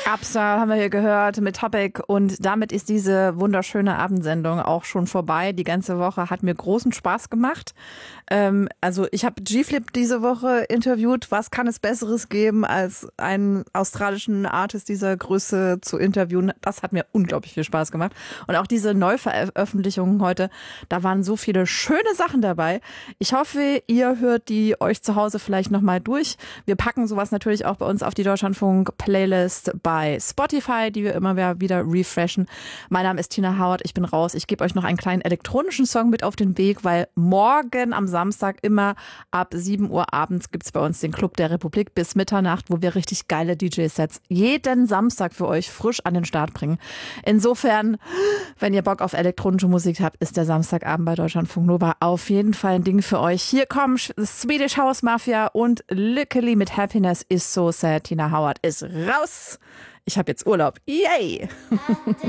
Absa haben wir hier gehört mit Topic und damit ist diese wunderschöne Abendsendung auch schon vorbei. Die ganze Woche hat mir großen Spaß gemacht. Also ich habe G-Flip diese Woche interviewt. Was kann es Besseres geben, als einen australischen Artist dieser Größe zu interviewen? Das hat mir unglaublich viel Spaß gemacht. Und auch diese Neuveröffentlichungen heute, da waren so viele schöne Sachen dabei. Ich hoffe, ihr hört die euch zu Hause vielleicht nochmal durch. Wir packen sowas natürlich auch bei uns auf die Deutschlandfunk-Playlist bei Spotify, die wir immer wieder refreshen. Mein Name ist Tina Howard, ich bin raus. Ich gebe euch noch einen kleinen elektronischen Song mit auf den Weg, weil morgen am Samstag immer ab 7 Uhr abends gibt's bei uns den Club der Republik bis Mitternacht, wo wir richtig geile DJ-Sets jeden Samstag für euch frisch an den Start bringen. Insofern, wenn ihr Bock auf elektronische Musik habt, ist der Samstagabend bei Deutschlandfunk Nova auf jeden Fall ein Ding für euch. Hier kommen Swedish House Mafia und Lykkeli mit Happiness is so sad. Tina Howard ist raus. Ich habe jetzt Urlaub. Yay!